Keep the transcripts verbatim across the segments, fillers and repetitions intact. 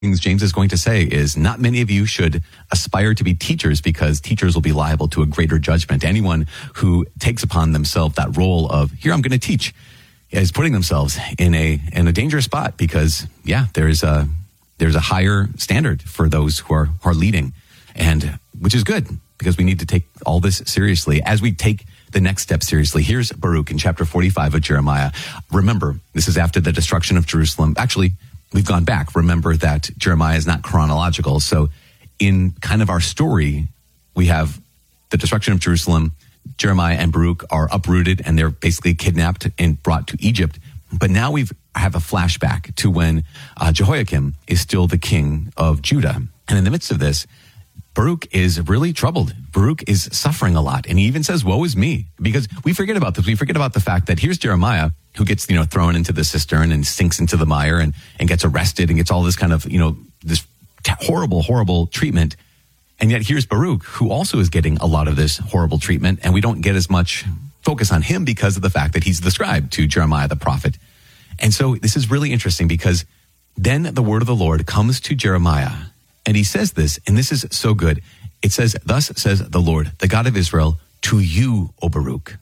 things James is going to say is not many of you should aspire to be teachers because teachers will be liable to a greater judgment. Anyone who takes upon themselves that role of, here, I'm going to teach, is putting themselves in a in a dangerous spot because, yeah, there's a, there's a higher standard for those who are, who are leading, and which is good because we need to take all this seriously. As we take the next step seriously, here's Baruch in chapter forty-five of Jeremiah. Remember, this is after the destruction of Jerusalem. Actually, we've gone back. Remember that Jeremiah is not chronological. So in kind of our story, we have the destruction of Jerusalem. Jeremiah and Baruch are uprooted and they're basically kidnapped and brought to Egypt. But now we have a flashback to when uh, Jehoiakim is still the king of Judah. And in the midst of this, Baruch is really troubled. Baruch is suffering a lot. And he even says, woe is me, because we forget about this. We forget about the fact that here's Jeremiah who gets, you know, thrown into the cistern and sinks into the mire and, and gets arrested and gets all this kind of, you know, this horrible, horrible treatment. And yet here's Baruch, who also is getting a lot of this horrible treatment. And we don't get as much focus on him because of the fact that he's the scribe to Jeremiah, the prophet. And so this is really interesting because then the word of the Lord comes to Jeremiah. And he says this, and this is so good. It says, thus says the Lord, the God of Israel, to you, O Baruch.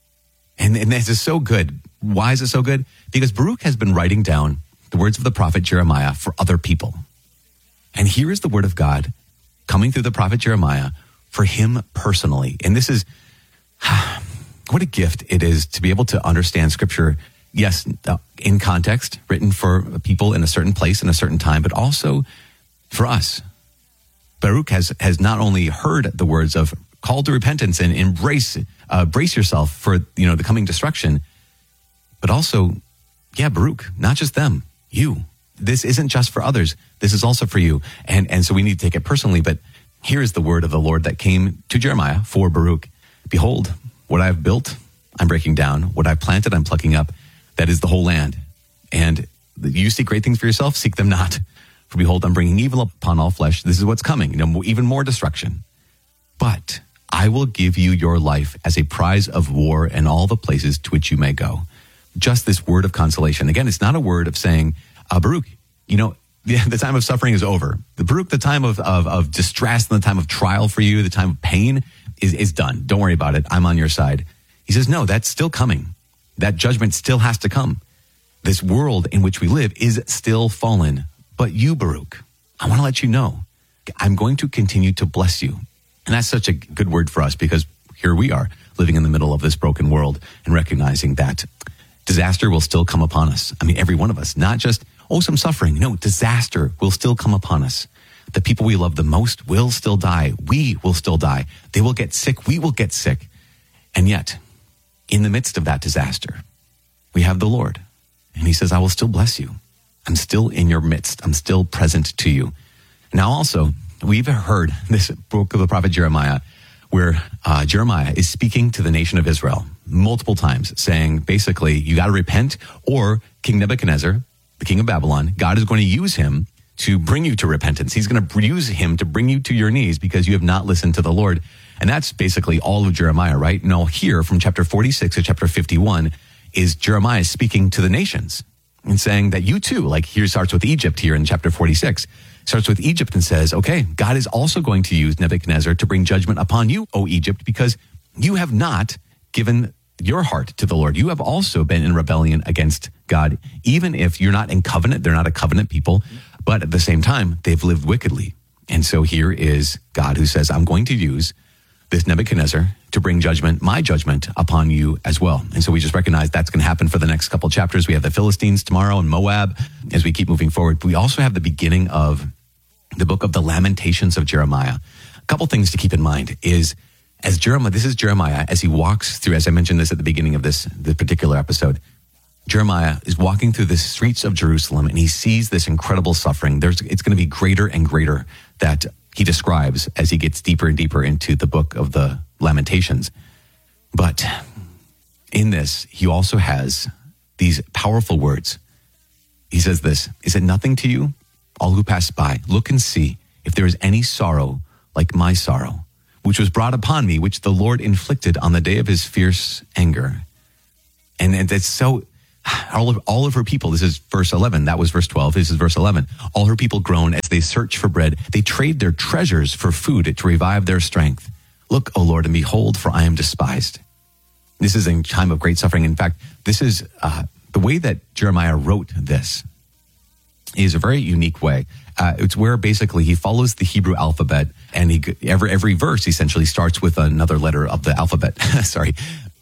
And, and this is so good. Why is it so good? Because Baruch has been writing down the words of the prophet Jeremiah for other people. And here is the word of God coming through the prophet Jeremiah for him personally. And this is, what a gift it is to be able to understand scripture, yes, in context, written for people in a certain place in a certain time, but also for us. Baruch has, has not only heard the words of call to repentance and embrace, uh, brace yourself for, you know, the coming destruction, but also, yeah, Baruch, not just them, you. This isn't just for others. This is also for you. And, and so we need to take it personally. But here is the word of the Lord that came to Jeremiah for Baruch. Behold, what I have built, I'm breaking down. What I've planted, I'm plucking up. That is the whole land. And you seek great things for yourself, seek them not. For behold, I'm bringing evil upon all flesh. This is what's coming, you know, even more destruction. But I will give you your life as a prize of war and all the places to which you may go. Just this word of consolation. Again, it's not a word of saying, uh, Baruch, you know, the, the time of suffering is over. The Baruch, the time of, of, of distress and the time of trial for you, the time of pain is, is done. Don't worry about it. I'm on your side. He says, no, that's still coming. That judgment still has to come. This world in which we live is still fallen. But you, Baruch, I want to let you know, I'm going to continue to bless you. And that's such a good word for us because here we are living in the middle of this broken world and recognizing that disaster will still come upon us. I mean, every one of us, not just, oh, some suffering. No, disaster will still come upon us. The people we love the most will still die. We will still die. They will get sick. We will get sick. And yet, in the midst of that disaster, we have the Lord. And he says, I will still bless you. I'm still in your midst. I'm still present to you. Now also, we've heard this book of the prophet Jeremiah, where uh, Jeremiah is speaking to the nation of Israel multiple times, saying basically, you got to repent, or King Nebuchadnezzar, the king of Babylon, God is going to use him to bring you to repentance. He's going to use him to bring you to your knees because you have not listened to the Lord. And that's basically all of Jeremiah, right? Now here, from chapter forty-six to chapter fifty-one, is Jeremiah speaking to the nations and saying that you too, like here starts with Egypt here in chapter forty-six, starts with Egypt and says, okay, God is also going to use Nebuchadnezzar to bring judgment upon you, O Egypt, because you have not given your heart to the Lord. You have also been in rebellion against God, even if you're not in covenant, they're not a covenant people, but at the same time, they've lived wickedly. And so here is God who says, I'm going to use this Nebuchadnezzar to bring judgment, my judgment, upon you as well. And so we just recognize that's going to happen for the next couple chapters. We have the Philistines tomorrow and Moab as we keep moving forward. We also have the beginning of the book of the Lamentations of Jeremiah. A couple things to keep in mind is as Jeremiah, this is Jeremiah as he walks through, as I mentioned this at the beginning of this, this particular episode, Jeremiah is walking through the streets of Jerusalem and he sees this incredible suffering. There's, it's going to be greater and greater that he describes as he gets deeper and deeper into the book of the Lamentations. But in this, he also has these powerful words. He says this, is it nothing to you, all who pass by? Look and see if there is any sorrow like my sorrow, which was brought upon me, which the Lord inflicted on the day of his fierce anger. And, and it's so, all of, all of her people, this is verse eleven, that was verse twelve, this is verse eleven. All her people groan as they search for bread. They trade their treasures for food to revive their strength. Look, O Lord, and behold, for I am despised. This is a time of great suffering. In fact, this is uh, the way that Jeremiah wrote this is a very unique way. Uh, it's where basically he follows the Hebrew alphabet, and he every every verse essentially starts with another letter of the alphabet. Sorry,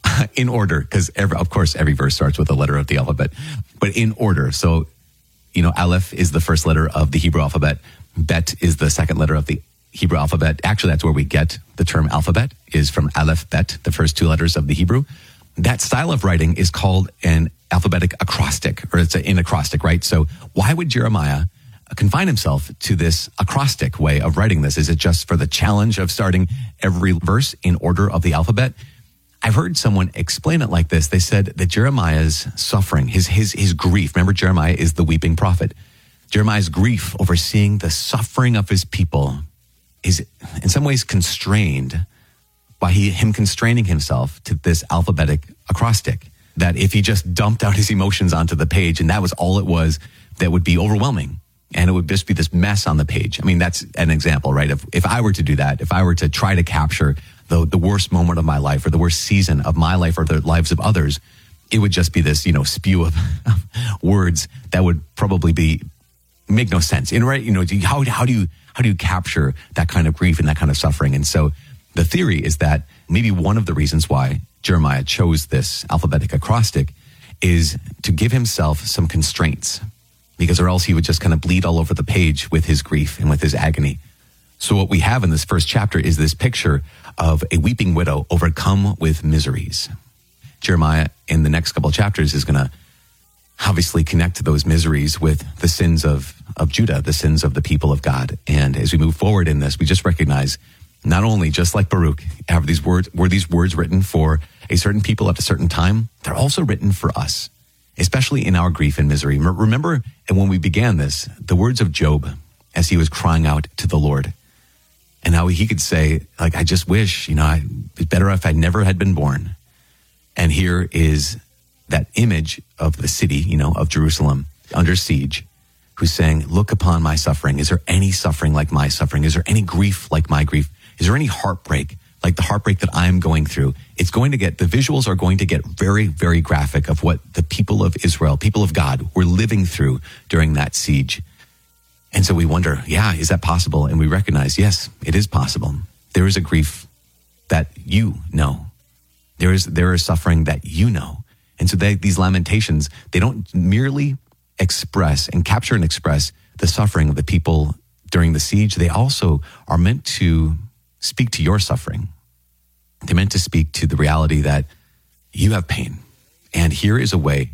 in order, because of course every verse starts with a letter of the alphabet, but in order. So, you know, Aleph is the first letter of the Hebrew alphabet. Bet is the second letter of the Hebrew alphabet. Actually, that's where we get the term alphabet, is from Aleph, Bet, the first two letters of the Hebrew. That style of writing is called an alphabetic acrostic, or it's an acrostic, right? So why would Jeremiah confine himself to this acrostic way of writing this? Is it just for the challenge of starting every verse in order of the alphabet? I've heard someone explain it like this. They said that Jeremiah's suffering, his his his grief, remember Jeremiah is the weeping prophet. Jeremiah's grief over seeing the suffering of his people is in some ways constrained by he, him constraining himself to this alphabetic acrostic, that if he just dumped out his emotions onto the page and that was all it was, that would be overwhelming. And it would just be this mess on the page. I mean, that's an example, right? If, if I were to do that, if I were to try to capture the, the worst moment of my life or the worst season of my life or the lives of others, it would just be this, you know, spew of words that would probably be, make no sense. And right, you know, how, how do you, how do you capture that kind of grief and that kind of suffering? And so the theory is that maybe one of the reasons why Jeremiah chose this alphabetic acrostic is to give himself some constraints, because or else he would just kind of bleed all over the page with his grief and with his agony. So what we have in this first chapter is this picture of a weeping widow overcome with miseries. Jeremiah in the next couple of chapters is going to obviously connect those miseries with the sins of, of Judah, the sins of the people of God. And as we move forward in this, we just recognize not only, just like Baruch, have these words, were these words written for a certain people at a certain time, they're also written for us, especially in our grief and misery. Remember, and when we began this, the words of Job as he was crying out to the Lord, and how he could say, like, I just wish, you know, I, it's better if I never had been born. And here is that image of the city, you know, of Jerusalem under siege, who's saying, look upon my suffering. Is there any suffering like my suffering? Is there any grief like my grief? Is there any heartbreak like the heartbreak that I'm going through? It's going to get, the visuals are going to get very, very graphic of what the people of Israel, people of God, were living through during that siege. And so we wonder, yeah, is that possible? And we recognize, yes, it is possible. There is a grief that you know. There is, there is suffering that you know. And so they, these lamentations, they don't merely express and capture and express the suffering of the people during the siege. They also are meant to speak to your suffering. They're meant to speak to the reality that you have pain. And here is a way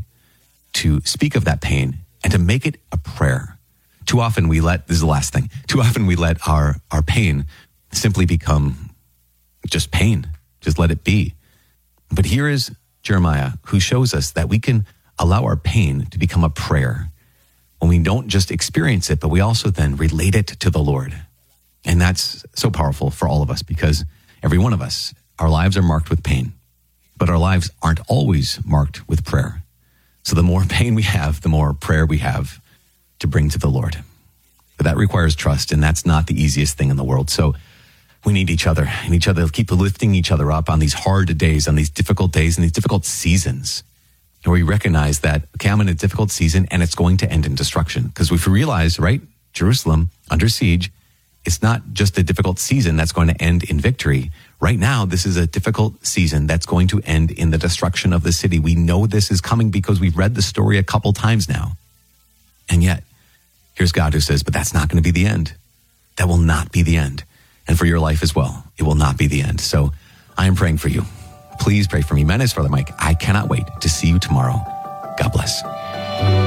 to speak of that pain and to make it a prayer. Too often we let, this is the last thing, too often we let our, our pain simply become just pain. Just let it be. But here is Jeremiah, who shows us that we can allow our pain to become a prayer when we don't just experience it, but we also then relate it to the Lord. And that's so powerful for all of us, because every one of us, our lives are marked with pain, but our lives aren't always marked with prayer. So the more pain we have, the more prayer we have to bring to the Lord. But that requires trust, and that's not the easiest thing in the world. So we need each other, and each other, keep lifting each other up on these hard days, on these difficult days, and these difficult seasons, where we recognize that, okay, I'm in a difficult season, and it's going to end in destruction. Because if we realize, right, Jerusalem under siege, it's not just a difficult season that's going to end in victory. Right now, this is a difficult season that's going to end in the destruction of the city. We know this is coming because we've read the story a couple times now. And yet, here's God who says, but that's not going to be the end. That will not be the end. And for your life as well, it will not be the end. So I am praying for you. Please pray for me. My name is Father Mike. I cannot wait to see you tomorrow. God bless.